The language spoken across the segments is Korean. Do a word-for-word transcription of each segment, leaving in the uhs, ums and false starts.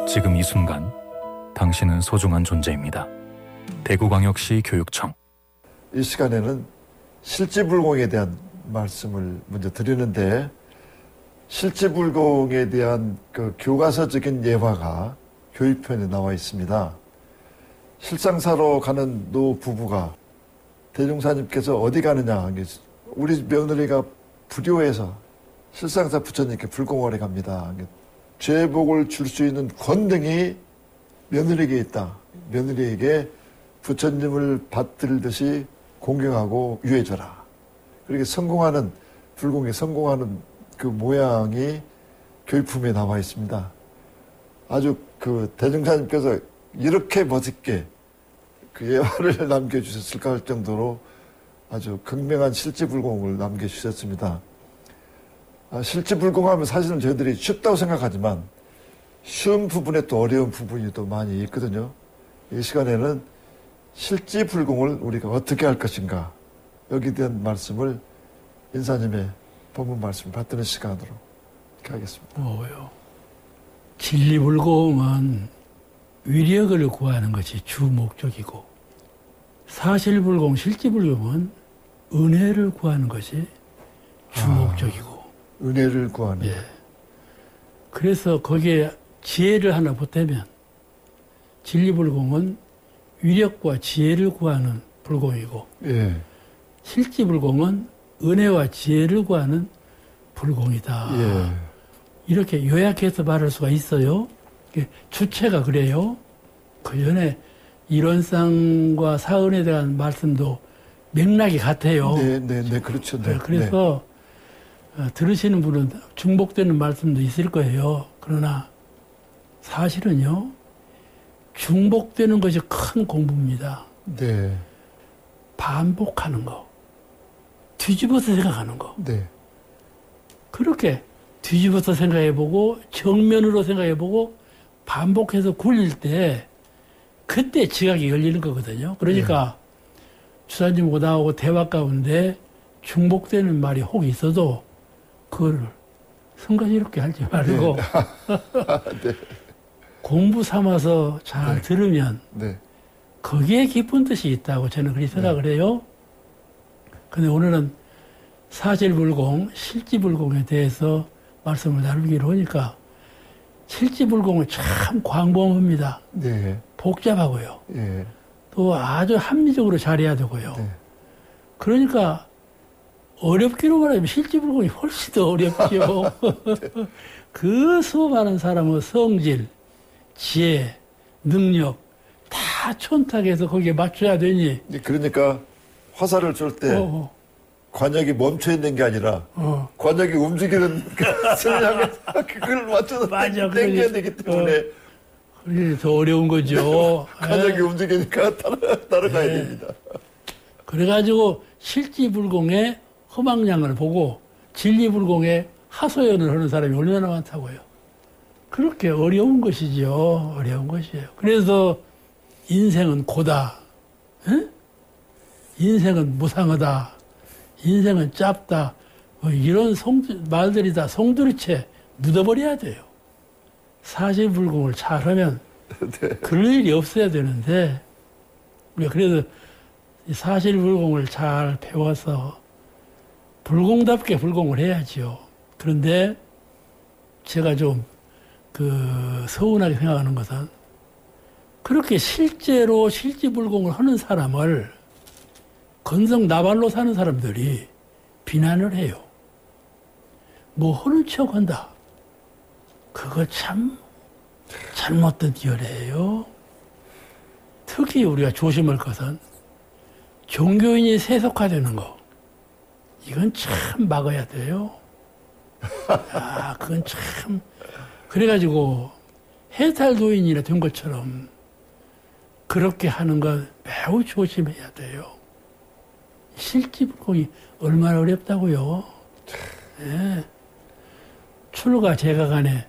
지금 이 순간 당신은 소중한 존재입니다. 대구광역시 교육청. 이 시간에는 실지불공에 대한 말씀을 먼저 드리는데, 실지불공에 대한 그 교과서적인 예화가 교육편에 나와 있습니다. 실상사로 가는 노 부부가 대종사님께서 어디 가느냐, 우리 며느리가 불효해서 실상사 부처님께 불공하러 갑니다. 죄복을 줄 수 있는 권능이 며느리에게 있다. 며느리에게 부처님을 받들듯이 공경하고 유해줘라. 그렇게 성공하는, 불공에 성공하는 그 모양이 교육품에 나와 있습니다. 아주 그 대종사님께서 이렇게 멋있게 그 예화를 남겨주셨을까 할 정도로 아주 극명한 실지불공을 남겨주셨습니다. 아, 실지불공하면 사실은 저희들이 쉽다고 생각하지만 쉬운 부분에 또 어려운 부분이 또 많이 있거든요. 이 시간에는 실지불공을 우리가 어떻게 할 것인가, 여기에 대한 말씀을 인사님의 본문 말씀을 받드는 시간으로 이렇게 하겠습니다. 뭐요? 진리불공은 위력을 구하는 것이 주 목적이고, 사실불공, 실지불공은 은혜를 구하는 것이 주 아, 목적이고. 은혜를 구하는. 예. 그래서 거기에 지혜를 하나 보태면, 진리불공은 위력과 지혜를 구하는 불공이고, 예. 실지불공은 은혜와 지혜를 구하는 불공이다. 예. 이렇게 요약해서 말할 수가 있어요. 주체가 그래요. 그 전에 이론상과 사은에 대한 말씀도 맥락이 같아요. 네, 네, 네, 그렇죠. 네, 그래서 네. 들으시는 분은 중복되는 말씀도 있을 거예요. 그러나 사실은요, 중복되는 것이 큰 공부입니다. 네. 반복하는 거, 뒤집어서 생각하는 거. 네. 그렇게 뒤집어서 생각해보고 정면으로 생각해보고 반복해서 굴릴 때 그때 지각이 열리는 거거든요. 그러니까 네. 주사님하고 나하고 대화 가운데 중복되는 말이 혹 있어도 그걸 성가시럽게 하지 말고 네. 공부 삼아서 잘 네. 들으면 네. 거기에 깊은 뜻이 있다고 저는 그렇게 생각을 네. 해요. 근데 오늘은 사실불공, 실지불공에 대해서 말씀을 나누기로 하니까 실지불공은 참 광범합니다. 네. 복잡하고요. 네. 또 아주 합리적으로 잘해야 되고요. 네. 그러니까 어렵기로 말하면 실지불공이 훨씬 더 어렵죠. 네. 그 수많은 사람의 성질, 지혜, 능력 다 촌탁해서 거기에 맞춰야 되니. 그러니까 화살을 쏠 때 어. 관역이 멈춰 있는 게 아니라 어. 관역이 움직이는 성향에 그걸 맞춰서 맞아, 땡겨야 되기 때문에 어. 그게 더 어려운 거죠. 관역이 에. 움직이니까 따라, 따라가야 네. 됩니다. 그래가지고 실지불공의 허망량을 보고 진리불공의 하소연을 하는 사람이 얼마나 많다고요. 그렇게 어려운 것이죠. 어려운 것이에요. 그래서 인생은 고다. 에? 인생은 무상하다. 인생은 짧다. 뭐 이런 송, 말들이 다 송두리째 묻어버려야 돼요. 사실불공을 잘하면 네. 그럴 일이 없어야 되는데, 우리가 그래서 사실불공을 잘 배워서 불공답게 불공을 해야죠. 그런데 제가 좀 그 서운하게 생각하는 것은, 그렇게 실제로 실지불공을 하는 사람을 건성나발로 사는 사람들이 비난을 해요. 뭐 하는 척 한다. 그거 참 잘못된 기여래요. 특히 우리가 조심할 것은 종교인이 세속화되는 거. 이건 참 막아야 돼요. 아, 그건 참. 그래가지고 해탈도인이나 된 것처럼 그렇게 하는 건 매우 조심해야 돼요. 실지불공이 얼마나 어렵다고요. 네. 출가 제가간에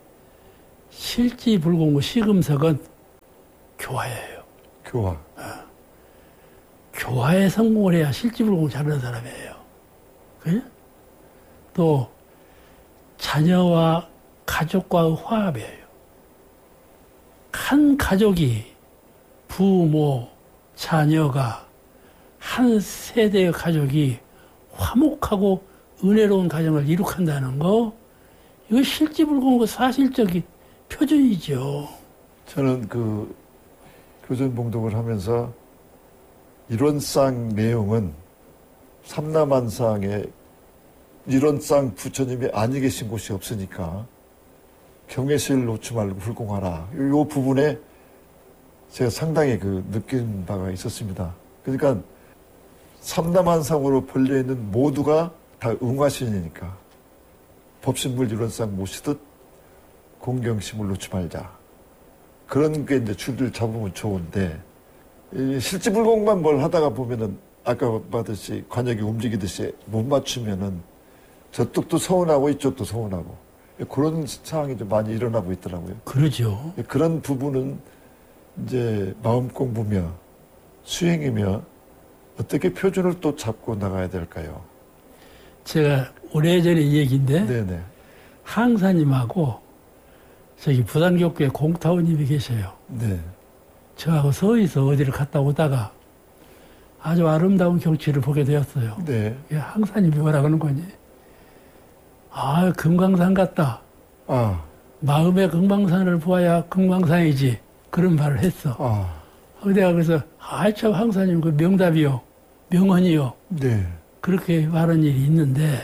실지불공 시금석은 교화예요. 교화. 어. 교화에 성공을 해야 실지불공 잘하는 사람이에요. 그래? 또 자녀와 가족과의 화합이에요. 한 가족이 부모, 자녀가 한 세대의 가족이 화목하고 은혜로운 가정을 이룩한다는 거, 이거 실지불공고 사실적인 표준이죠. 저는 그 교전봉독을 하면서 이론상 내용은 삼남한상에 이론상 부처님이 아니 계신 곳이 없으니까 경외실 놓지 말고 불공하라. 이 부분에 제가 상당히 그 느낀 바가 있었습니다. 그러니까 삼남한상으로 벌려있는 모두가 다 응화신이니까 법신물 이론상 모시듯 공경심을 놓지 말자. 그런 게 이제 줄을 잡으면 좋은데, 이 실지불공만 뭘 하다가 보면은 아까 말했듯이 관역이 움직이듯이 못 맞추면은 저쪽도 서운하고 이쪽도 서운하고 그런 상황이 좀 많이 일어나고 있더라고요. 그러죠. 그런 부분은 이제 마음 공부며 수행이며 어떻게 표준을 또 잡고 나가야 될까요? 제가 오래전에 이 얘기인데, 네네. 항사님하고 저기 부산교구에 공타우님이 계셔요. 네. 저하고 서울에서 어디를 갔다 오다가 아주 아름다운 경치를 보게 되었어요. 네. 항사님이 뭐라 그러는 거니? 아, 금강산 같다. 아. 마음의 금강산을 보아야 금강산이지. 그런 말을 했어. 아. 내가 그래서, 아, 참, 항사님 그 명답이요. 명언이요. 네. 그렇게 말한 일이 있는데,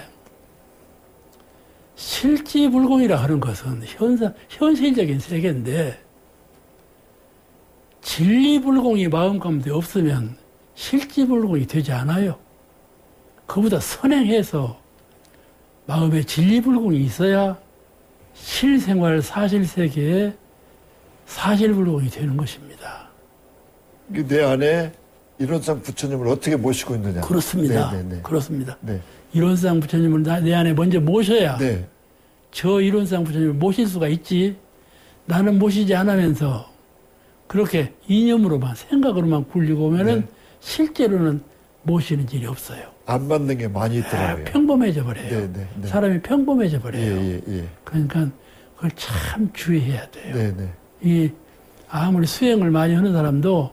실지불공이라 하는 것은 현상, 현실적인 세계인데, 진리불공이 마음 가운데 없으면 실지불공이 되지 않아요. 그보다 선행해서 마음에 진리불공이 있어야 실생활 사실세계에 사실불공이 되는 것입니다. 내 안에 이론상 부처님을 어떻게 모시고 있느냐. 그렇습니다. 네네네. 그렇습니다. 네. 이론상 부처님을 나, 내 안에 먼저 모셔야 네. 저 이론상 부처님을 모실 수가 있지. 나는 모시지 않으면서 그렇게 이념으로만 생각으로만 굴리고 오면은 네. 실제로는 모시는 일이 없어요. 안 맞는 게 많이 있더라고요. 아, 평범해져 버려요. 네, 네, 네. 사람이 평범해져 버려요. 예, 예, 예. 그러니까 그걸 참 주의해야 돼요. 네, 네. 이 아무리 수행을 많이 하는 사람도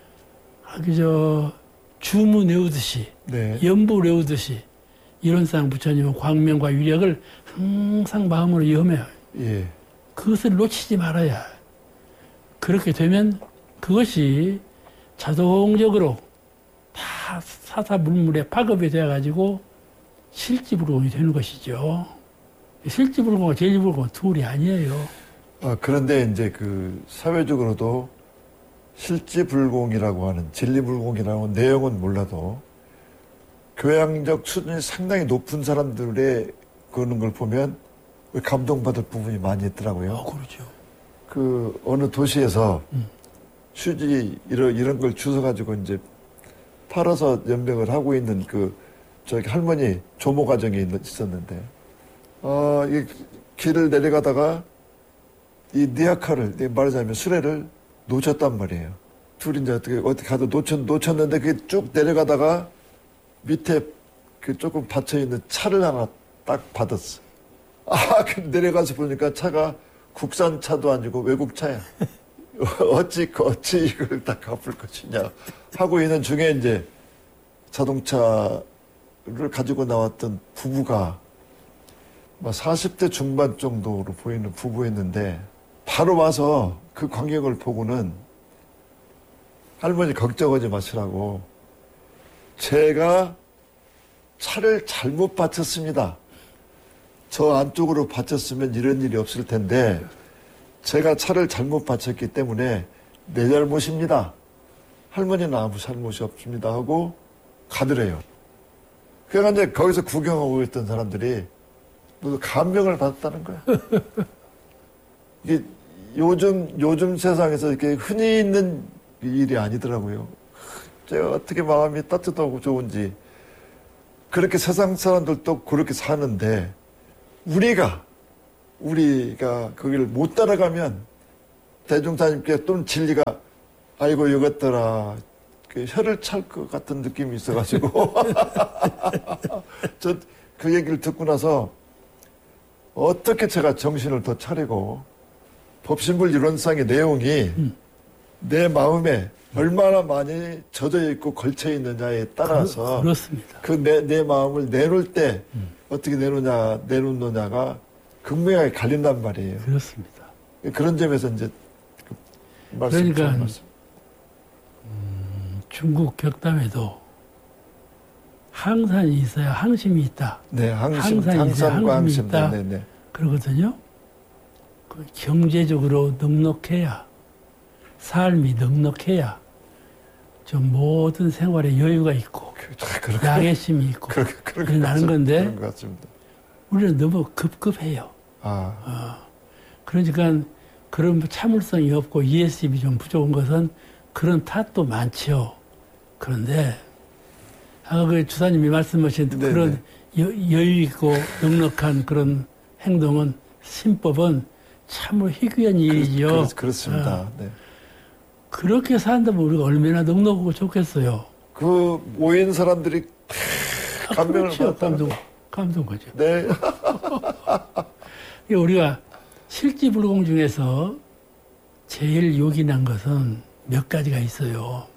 그저 주문 외우듯이 네. 연부 외우듯이 이론상 부처님의 광명과 위력을 항상 마음으로 염해요. 예. 그것을 놓치지 말아야. 그렇게 되면 그것이 자동적으로 다 사사물물에 파급이 되어가지고 실지불공이 되는 것이죠. 실지불공과 진리불공은 둘이 아니에요. 아, 그런데 이제 그 사회적으로도 실지불공이라고 하는 진리불공이라고 하는 내용은 몰라도 교양적 수준이 상당히 높은 사람들의 그러는 걸 보면 감동받을 부분이 많이 있더라고요. 어, 그렇죠. 그 어느 도시에서 음. 휴지 이런 이런 걸 주워가지고 이제 팔아서 연명을 하고 있는 그 저기 할머니 조모 가정이 있었는데, 아, 이 길을 내려가다가 이 니아카를 말하자면 수레를 놓쳤단 말이에요. 둘이 이제 어떻게 어떻게 가도 놓쳤 놓쳤는데 그게 쭉 내려가다가 밑에 그 조금 받쳐 있는 차를 하나 딱 받았어. 아, 그 내려가서 보니까 차가 국산 차도 아니고 외국 차야. 어찌 어찌 이걸 다 갚을 것이냐 하고 있는 중에 이제 자동차를 가지고 나왔던 부부가 사십 대 중반 정도로 보이는 부부였는데 바로 와서 그 광경을 보고는 할머니 걱정하지 마시라고, 제가 차를 잘못 받쳤습니다. 저 안쪽으로 받쳤으면 이런 일이 없을 텐데 제가 차를 잘못 받쳤기 때문에 내 잘못입니다. 할머니는 아무 잘못이 없습니다 하고 가더래요. 그러니까 이제 거기서 구경하고 있던 사람들이 모두 감명을 받았다는 거야. 이게 요즘 요즘 세상에서 이렇게 흔히 있는 일이 아니더라고요. 제가 어떻게 마음이 따뜻하고 좋은지. 그렇게 세상 사람들도 그렇게 사는데 우리가 우리가 거기를 못 따라가면 대종사님께 또는 진리가 아이고 이것더라 그 혀를 찰 것 같은 느낌이 있어가지고 저 그 얘기를 듣고 나서 어떻게 제가 정신을 더 차리고 법신불 이론상의 내용이 음. 내 마음에 얼마나 많이 젖어 있고 걸쳐 있느냐에 따라서 그, 그렇습니다. 그 내 내 마음을 내놓을 때 음. 어떻게 내놓냐 내놓느냐가 극명하게 갈린단 말이에요. 그렇습니다. 그런 점에서 이제 그 말씀 그러니까 말씀. 음, 중국 격담에도 항산이 있어야 항심이 있다. 네, 항심, 항산이 있어야 항산과 항심이 항심. 있다. 네, 네, 네. 그러거든요. 그 경제적으로 넉넉해야, 삶이 넉넉해야 좀 모든 생활에 여유가 있고 그렇게, 양해심이 있고 그렇게, 그렇게, 그래 나는 건데 그런 것 같습니다. 우리는 너무 급급해요. 아, 어. 그러니까 그런 참을성이 없고 이해심이 좀 부족한 것은 그런 탓도 많지요. 그런데 아까 그 주사님이 말씀하신 네네. 그런 여, 여유 있고 넉넉한 그런 행동은 신법은 참으로 희귀한 일이죠. 그렇, 그렇습니다. 어. 네. 그렇게 산다면 우리가 얼마나 넉넉하고 좋겠어요. 그 모인 사람들이 아, 감명을 그렇죠. 받았다는 감동, 감동하죠. 네. 우리가 실지불공 중에서 제일 요긴한 것은 몇 가지가 있어요.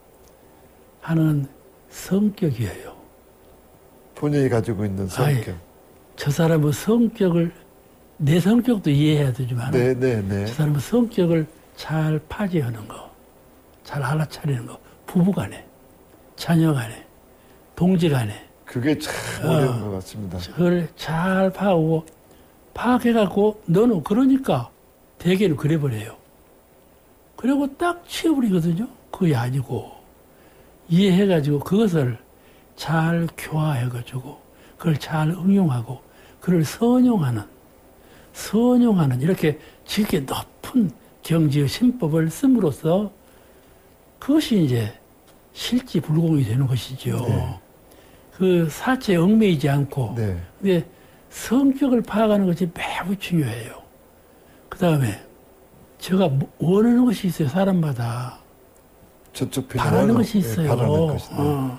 하나는 성격이에요. 본인이 가지고 있는 성격. 아이, 저 사람의 성격을, 내 성격도 이해해야 되지만, 네, 네, 네. 저 사람의 성격을 잘 파지하는 거, 잘 알아차리는 거, 부부 간에, 자녀 간에, 동지 간에, 그게 참 어려운 것 같습니다. 그걸 잘 파악하고, 파악해갖고, 너는 그러니까 대개는 그래버려요. 그리고 딱 치워버리거든요. 그게 아니고, 이해해가지고 그것을 잘 교화해가지고, 그걸 잘 응용하고, 그걸 선용하는, 선용하는, 이렇게 지극히 높은 경지의 신법을 씀으로써 그것이 이제 실지불공이 되는 것이죠. 네. 그 사체에 얽매이지 않고, 네. 근데 성격을 파악하는 것이 매우 중요해요. 그 다음에 제가 원하는 것이 있어요, 사람마다. 저쪽 바라는 것이 있어요. 네, 바라는 것이. 네. 어.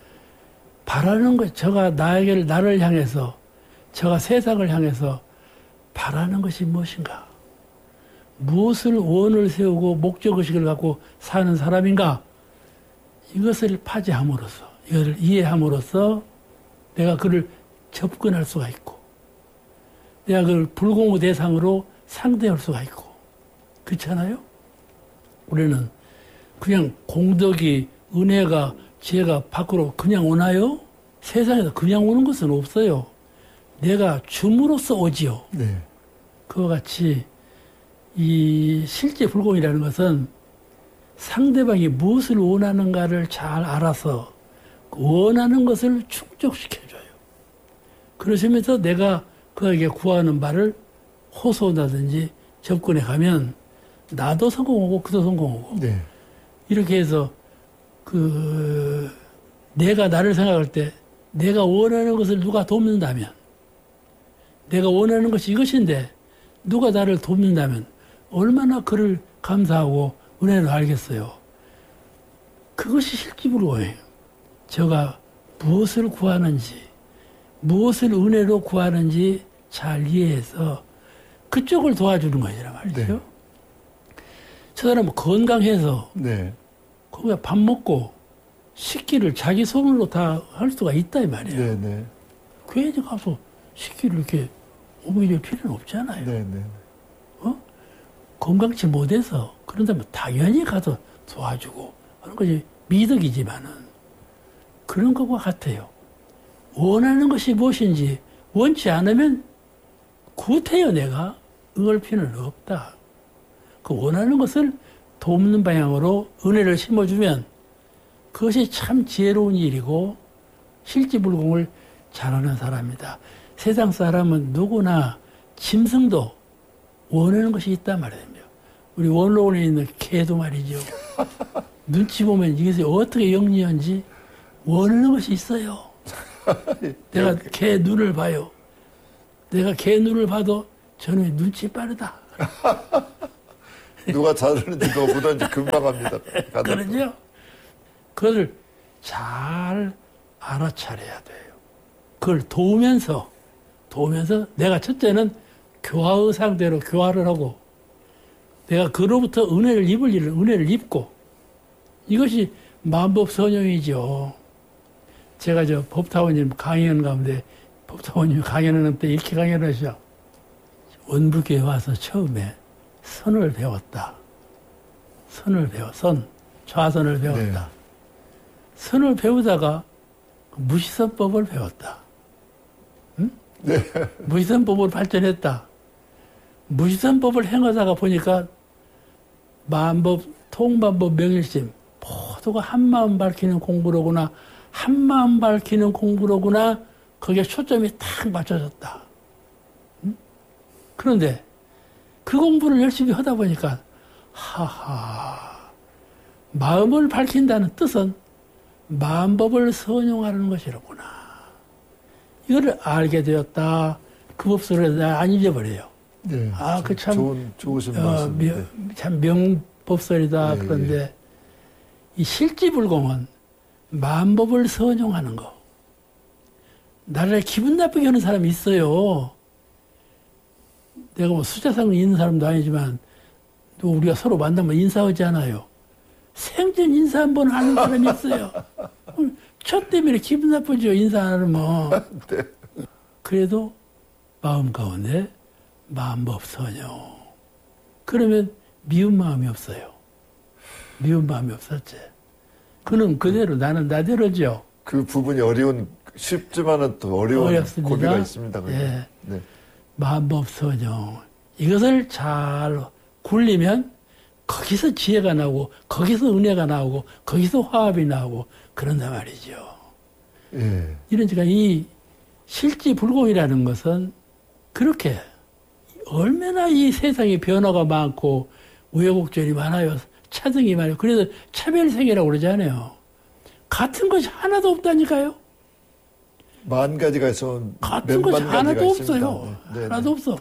바라는 것, 저가 나에게, 나를 향해서, 저가 세상을 향해서 바라는 것이 무엇인가? 무엇을 원을 세우고 목적의식을 갖고 사는 사람인가? 이것을 파지함으로써, 이것을 이해함으로써 내가 그를 접근할 수가 있고, 내가 그걸 불공의 대상으로 상대할 수가 있고, 그렇잖아요? 우리는 그냥 공덕이, 은혜가, 지혜가 밖으로 그냥 오나요? 세상에서 그냥 오는 것은 없어요. 내가 줌으로써 오지요. 네. 그와 같이 이 실제 불공이라는 것은 상대방이 무엇을 원하는가를 잘 알아서 원하는 것을 충족시켜줘요. 그러시면서 내가 그에게 구하는 바를 호소한다든지 접근해 가면 나도 성공하고 그도 성공하고 네. 이렇게 해서 그 내가 나를 생각할 때 내가 원하는 것을 누가 돕는다면 내가 원하는 것이 이것인데 누가 나를 돕는다면 얼마나 그를 감사하고 은혜를 알겠어요. 그것이 실지불공이에요. 제가 무엇을 구하는지 무엇을 은혜로 구하는지 잘 이해해서 그쪽을 도와주는 것이란 말이죠. 네. 저 사람은 건강해서 네. 그냥 밥 먹고 식기를 자기 손으로 다 할 수가 있다 이 말이에요. 네, 네. 괜히 가서 식기를 이렇게 옮길 필요는 없잖아요. 네, 네. 어? 건강치 못해서 그런다면 당연히 가서 도와주고 하는 것이 미덕이지만은 그런 것과 같아요. 원하는 것이 무엇인지 원치 않으면 구태여 내가 응할 필요는 없다. 그 원하는 것을 돕는 방향으로 은혜를 심어주면 그것이 참 지혜로운 일이고 실지불공을 잘하는 사람이다. 세상 사람은 누구나 짐승도 원하는 것이 있단 말입니다. 우리 원로원에 있는 개도 말이죠. 눈치 보면 이것이 어떻게 영리한지 원하는 것이 있어요. 내가 개 눈을 봐요. 내가 개 눈을 봐도 저는 눈치 빠르다. 누가 자르는지 누가 보든지 금방 합니다. 그러죠? 그걸 잘 알아차려야 돼요. 그걸 도우면서, 도우면서 내가 첫째는 교화의 상대로 교화를 하고 내가 그로부터 은혜를 입을 일을 은혜를 입고 이것이 만법 선용이죠. 제가 저 법타원님 강연 가운데 법타원님 강연하는 때 이렇게 강연을 하시죠. 원불교에 와서 처음에 선을 배웠다. 선을 배워, 선, 좌선을 배웠다. 네. 선을 배우다가 무시선법을 배웠다. 응? 네. 무시선법으로 발전했다. 무시선법을 행하다가 보니까 만법, 통반법, 명일심 모두가 한마음 밝히는 공부로구나. 한마음 밝히는 공부로구나. 거기에 초점이 딱 맞춰졌다. 응? 그런데 그 공부를 열심히 하다 보니까 하하 마음을 밝힌다는 뜻은 만법을 선용하는 것이로구나. 이거를 알게 되었다. 그 법설을 안 잊어버려요. 네, 아, 그 참 좋은 좋으신 어, 말씀인데. 참 명법설이다. 네, 그런데 네. 이 실지불공은 만법을 선용하는 거. 나를 기분 나쁘게 하는 사람이 있어요. 내가 뭐 수자상 있는 사람도 아니지만 또 우리가 서로 만나면 인사하지 않아요. 생전 인사 한 번 하는 사람이 있어요. 저 때문에 기분 나쁘죠. 인사 안 하면. 네. 그래도 마음 가운데 만법 선용. 그러면 미운 마음이 없어요. 미운 마음이 없었지. 그는 그대로 나는 나대로죠. 그 부분이 어려운 쉽지만은 또 어려운 어렵습니다. 고비가 있습니다. 예. 네. 만법 선용. 이것을 잘 굴리면 거기서 지혜가 나오고 거기서 은혜가 나오고 거기서 화합이 나오고 그런단 말이죠. 예. 이러니까 이 실지불공이라는 것은 그렇게 얼마나 이 세상에 변화가 많고 우여곡절이 많아요. 차등이 많아요. 그래서 차별세계라고 그러잖아요. 같은 것이 하나도 없다니까요. 만 가지가 있으면 같은 것이 하나도 있습니다. 없어요. 네, 네, 하나도 네. 없어.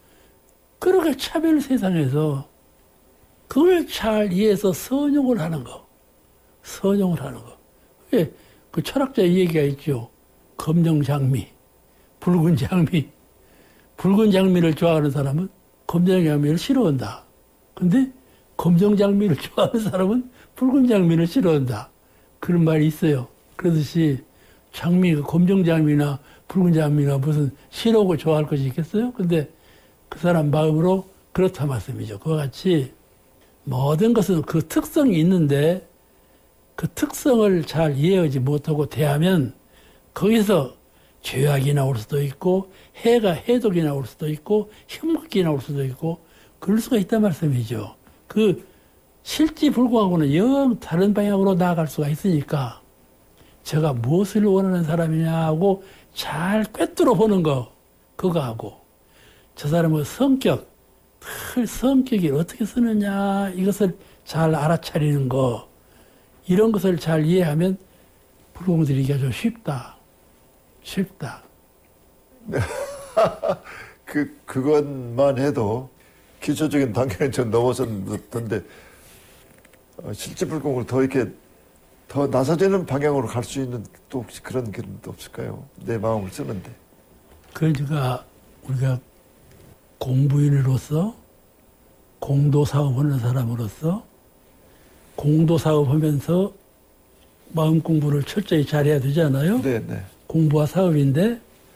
그렇게 차별 세상에서 그걸 잘 이해해서 선용을 하는 거. 선용을 하는 거. 그게 그 철학자의 얘기가 있죠. 검정 장미, 붉은 장미. 붉은 장미를 좋아하는 사람은 검정 장미를 싫어한다. 근데 검정 장미를 좋아하는 사람은 붉은 장미를 싫어한다. 그런 말이 있어요. 그러듯이 장미가 검정 장미나 붉은 장미나 무슨 싫어하고 좋아할 것이 있겠어요? 근데 그 사람 마음으로 그렇다 말씀이죠. 그와 같이 모든 것은 그 특성이 있는데 그 특성을 잘 이해하지 못하고 대하면 거기서 죄악이 나올 수도 있고 해가 해독이 나올 수도 있고 흉악이 나올 수도 있고 그럴 수가 있단 말씀이죠. 그 실지불공하고는 영 다른 방향으로 나아갈 수가 있으니까 제가 무엇을 원하는 사람이냐 하고 잘 꿰뚫어 보는 거 그거 하고 저 사람의 성격 틀 성격이 어떻게 쓰느냐 이것을 잘 알아차리는 거 이런 것을 잘 이해하면 불공들이기가 좀 쉽다. 쉽다. 그, 그것만 해도 기초적인 단계는 좀 넘어섰던데, 어, 실지불공을 더 이렇게 더 나서지는 방향으로 갈 수 있는 또 혹시 그런 길도 없을까요? 내 마음을 쓰는데. 그러니까 우리가 공부인으로서 공도사업하는 사람으로서 공도사업하면서 마음 공부를 철저히 잘해야 되잖아요. 네, 네. 공부와 사업인데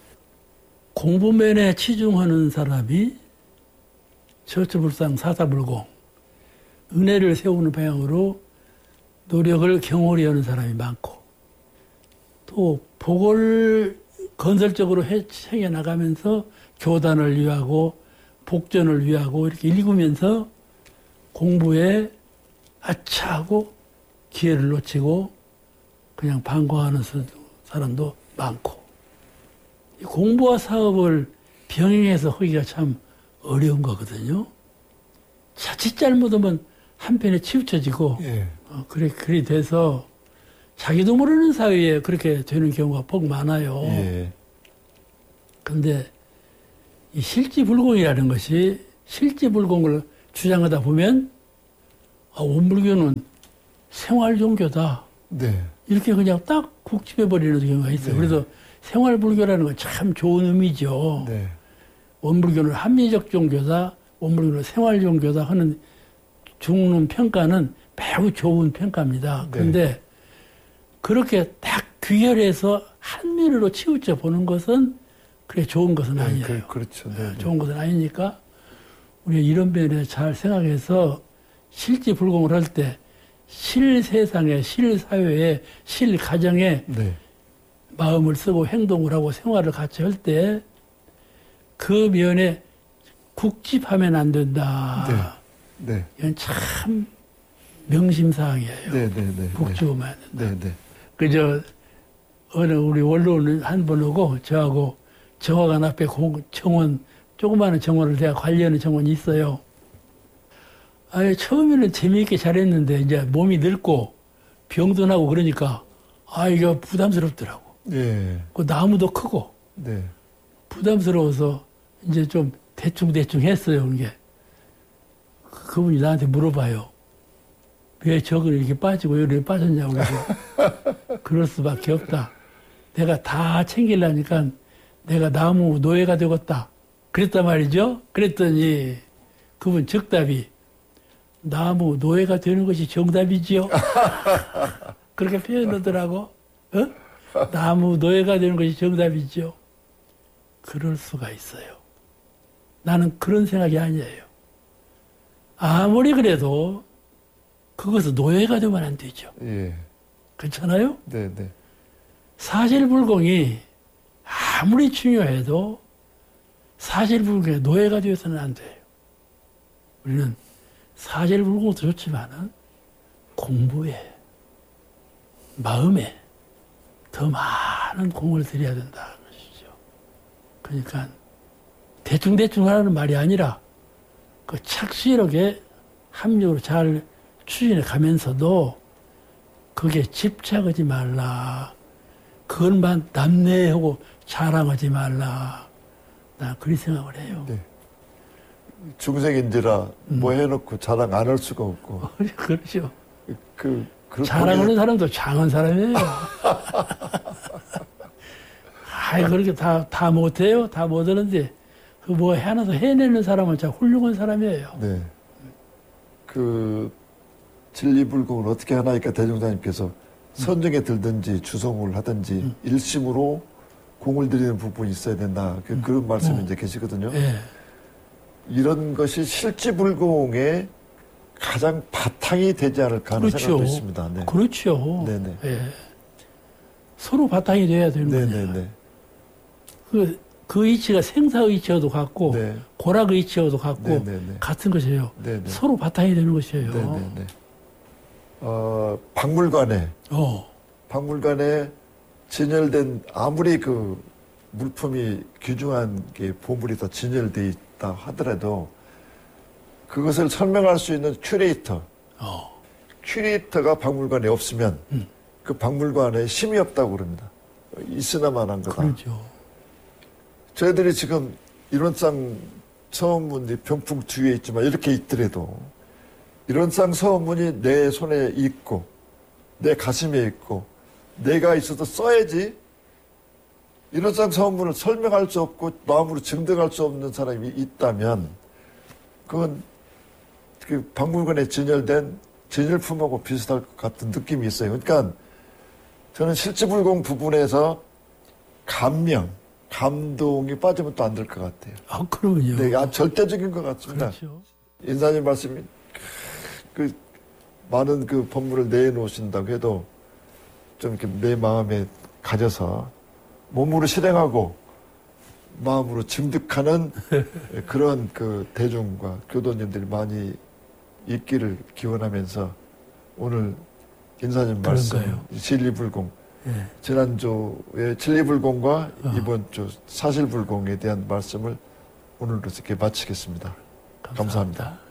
공부면에 치중하는 사람이 처처불상 사사불공 은혜를 세우는 방향으로 노력을 경홀히 하는 사람이 많고 또 복을 건설적으로 행해 나가면서 교단을 위하고 복전을 위하고 이렇게 읽으면서 공부에 아차하고 기회를 놓치고 그냥 방과하는 사람도 많고 공부와 사업을 병행해서 하기가 참 어려운 거거든요. 자칫 잘못하면 한편에 치우쳐지고 예. 어, 그래 그리 돼서 자기도 모르는 사이에 그렇게 되는 경우가 복 많아요. 예. 근데 이 실지불공이라는 것이 실지불공을 주장하다 보면 아, 원불교는 생활종교다. 네. 이렇게 그냥 딱 국집해버리는 경우가 있어요. 네. 그래서 생활불교라는 건 참 좋은 의미죠. 네. 원불교는 합리적 종교다, 원불교는 생활종교다 하는 죽는 평가는 매우 좋은 평가입니다. 네. 그런데 그렇게 딱 귀결해서 한면으로 치우쳐 보는 것은 그게 좋은 것은 네, 아니에요. 그, 그렇죠. 네, 네. 좋은 것은 아니니까 우리가 이런 면에 잘 생각해서 실지불공을 할 때 실세상에, 실사회에, 실가정에 네. 마음을 쓰고 행동을 하고 생활을 같이 할 때 그 면에 국집하면 안 된다. 네. 네. 이건 참 명심사항이에요. 네, 네, 네. 국집하면 안 된다. 네, 네. 그저 어느 우리 원로는 한 분 오고 저하고 정화관 앞에 공, 정원 조그마한 정원을 내가 관리하는 정원이 있어요. 아니 처음에는 재미있게 잘했는데 이제 몸이 늙고 병도 나고 그러니까 아 이거 부담스럽더라고. 네. 그 나무도 크고 네. 부담스러워서 이제 좀 대충 대충 했어요. 이게 그분이 나한테 물어봐요. 왜 저걸 이렇게 빠지고 이렇게 빠졌냐고 그래서 그럴 수밖에 없다. 내가 다 챙기려니까 내가 나무 노예가 되겠다. 그랬단 말이죠. 그랬더니 그분 즉답이 나무 노예가 되는 것이 정답이지요. 그렇게 표현하더라고. 어? 나무 노예가 되는 것이 정답이지요. 그럴 수가 있어요. 나는 그런 생각이 아니에요. 아무리 그래도 그것은 노예가 되면 안 되죠. 예. 그렇잖아요? 네, 네. 사실불공이 아무리 중요해도 사실불공의 노예가 되어서는 안 돼요. 우리는 사실불공도 좋지만은 공부에, 마음에 더 많은 공을 들여야 된다는 것이죠. 그러니까 대충대충 하라는 말이 아니라 그 착실하게 합리적으로 잘 추진해 가면서도 그게 집착하지 말라. 그것만 남내하고 자랑하지 말라. 나 그리 생각을 해요. 네. 중생인지라 음. 뭐 해놓고 자랑 안 할 수가 없고. 그렇죠. 그, 그 자랑하는 사람도 장한 사람이에요. 아이, 그렇게 다, 다 못해요. 다 못하는데, 그 뭐 하나도 해내는 사람은 참 훌륭한 사람이에요. 네. 그, 진리불공을 어떻게 하나니까 대종사님께서 선정에 들든지 주성을 하든지 음. 일심으로 공을 들이는 부분이 있어야 된다. 그, 그런 말씀이 음. 이제 계시거든요. 예. 이런 것이 실지불공의 가장 바탕이 되지 않을까 하는 그렇죠. 생각도 있습니다. 네. 그렇죠. 네네. 예. 서로 바탕이 돼야 되는 거예요. 네네네. 그, 그 이치가 생사의치와도 같고, 네. 고락의치와도 같고, 네네네. 같은 것이에요. 네네. 서로 바탕이 되는 것이에요. 네네네. 어, 박물관에, 어, 박물관에 진열된 아무리 그 물품이 귀중한 게 보물이 더 진열돼 있다 하더라도 그것을 설명할 수 있는 큐레이터, 어, 큐레이터가 박물관에 없으면 음. 그 박물관에 힘이 없다고 그럽니다. 있으나마한 거다. 그렇죠. 저희들이 지금 이론상 서원문이 병풍 뒤에 있지만 이렇게 있더라도 이론상 서원문이 내 손에 있고 내 가슴에 있고 내가 있어도 써야지 이론상 서원문을 설명할 수 없고 마음으로 증득할 수 없는 사람이 있다면 그건 그 박물관에 진열된 진열품하고 비슷할 것 같은 느낌이 있어요. 그러니까 저는 실지불공 부분에서 감명, 감동이 빠지면 또 안 될 것 같아요. 아, 그러면요. 네, 아, 절대적인 것 같습니다. 그렇죠. 인사님 말씀이 그 많은 그 법문을 내놓으신다고 해도 좀 이렇게 내 마음에 가져서 몸으로 실행하고 마음으로 증득하는 그런 그 대중과 교도님들이 많이 있기를 기원하면서 오늘 인사님 말씀 그런가요? 진리불공 예. 지난주에 진리불공과 어. 이번 주 사실불공에 대한 말씀을 오늘로 이렇게 마치겠습니다. 감사합니다. 감사합니다.